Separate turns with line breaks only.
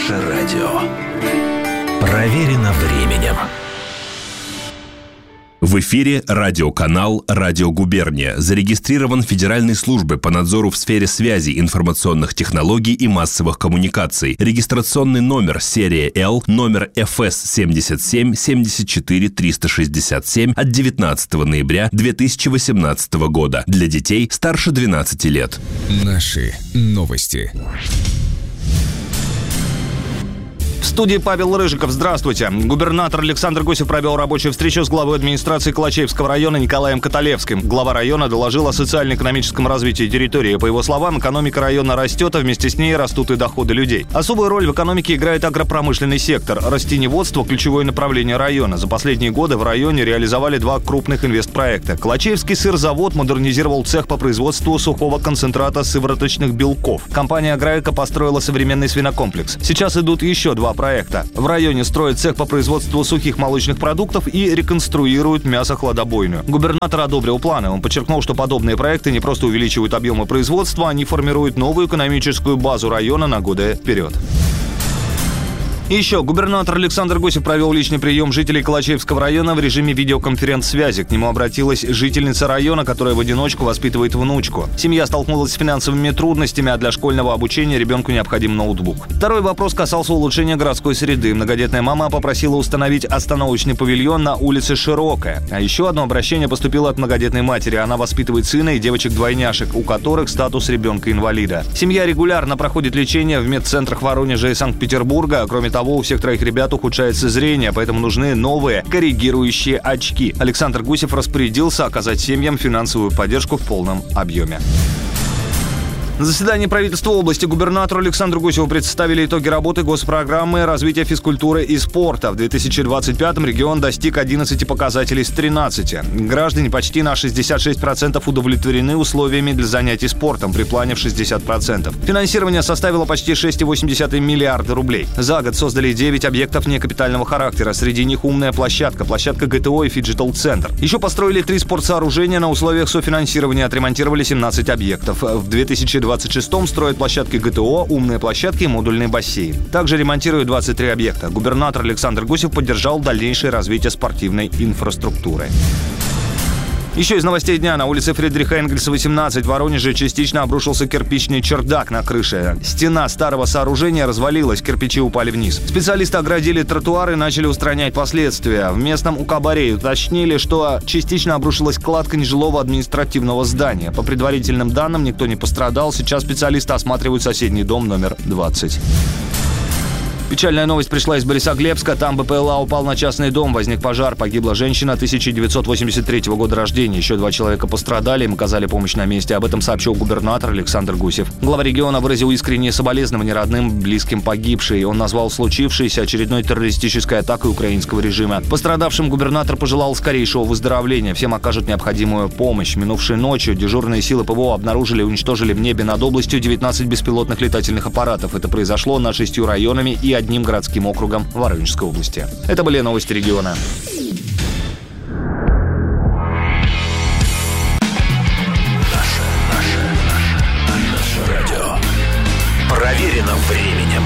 Наше радио. Проверено временем.
В эфире радиоканал «Радио Губерния». Зарегистрирован Федеральной службой по надзору в сфере связи, информационных технологий и массовых коммуникаций. Регистрационный номер серия L, номер ФС 77 74 367 от 19 ноября 2018 года. Для детей старше 12 лет.
Наши новости.
В студии Павел Рыжиков. Здравствуйте. Губернатор Александр Гусев провел рабочую встречу с главой администрации Калачевского района Николаем Каталевским. Глава района доложил о социально-экономическом развитии территории. По его словам, экономика района растет, а вместе с ней растут и доходы людей. Особую роль в экономике играет агропромышленный сектор. Растениеводство – ключевое направление района. За последние годы в районе реализовали 2 крупных инвестпроекта. Калачевский сырзавод модернизировал цех по производству сухого концентрата сывороточных белков. Компания «Аграэко» построила современный свинокомплекс. Сейчас идут еще 2 проекта. В районе строят цех по производству сухих молочных продуктов и реконструируют мясохладобойню. Губернатор одобрил планы. Он подчеркнул, что подобные проекты не просто увеличивают объемы производства, они формируют новую экономическую базу района на годы вперед. Еще губернатор Александр Гусев провел личный прием жителей Калачевского района в режиме видеоконференц-связи. К нему обратилась жительница района, которая в одиночку воспитывает внучку. Семья столкнулась с финансовыми трудностями, а для школьного обучения ребенку необходим ноутбук. Второй вопрос касался улучшения городской среды. Многодетная мама попросила установить остановочный павильон на улице Широкая. А еще одно обращение поступило от многодетной матери. Она воспитывает сына и девочек-двойняшек, у которых статус ребенка-инвалида. Семья регулярно проходит лечение в медцентрах Воронежа и Санкт-Петербурга. Кроме того, у всех 3 ребят ухудшается зрение, поэтому нужны новые коррегирующие очки. Александр Гусев распорядился оказать семьям финансовую поддержку в полном объеме. На заседании правительства области губернатору Александру Гусеву представили итоги работы госпрограммы развития физкультуры и спорта. В 2025-м регион достиг 11 показателей из 13. Граждане почти на 66% удовлетворены условиями для занятий спортом при плане в 60%. Финансирование составило почти 6,8 миллиарда рублей. За год создали 9 объектов некапитального характера. Среди них умная площадка ГТО и фиджитал-центр. Еще построили 3 спортсооружения на условиях софинансирования, отремонтировали 17 объектов. В 2026-м строят площадки ГТО, умные площадки и модульный бассейн. Также ремонтируют 23 объекта. Губернатор Александр Гусев поддержал дальнейшее развитие спортивной инфраструктуры. Еще из новостей дня. На улице Фридриха Энгельса, 18 в Воронеже частично обрушился кирпичный чердак на крыше. Стена старого сооружения развалилась, кирпичи упали вниз. Специалисты оградили тротуар и начали устранять последствия. В местном УКБАРе уточнили, что частично обрушилась кладка нежилого административного здания. По предварительным данным, никто не пострадал. Сейчас специалисты осматривают соседний дом номер 20. Печальная новость пришла из Борисоглебска. Там БПЛА упал на частный дом. Возник пожар. Погибла женщина 1983 года рождения. Еще 2 человека пострадали. Им оказали помощь на месте. Об этом сообщил губернатор Александр Гусев. Глава региона выразил искренние соболезнования родным, близким погибшей. Он назвал случившееся очередной террористической атакой украинского режима. Пострадавшим губернатор пожелал скорейшего выздоровления. Всем окажут необходимую помощь. Минувшей ночью дежурные силы ПВО обнаружили и уничтожили в небе над областью 19 беспилотных летательных аппаратов. Это произошло над 6 районами и одним городским округом Воронежской области. Это были новости региона.
Наше радио. Проверено временем.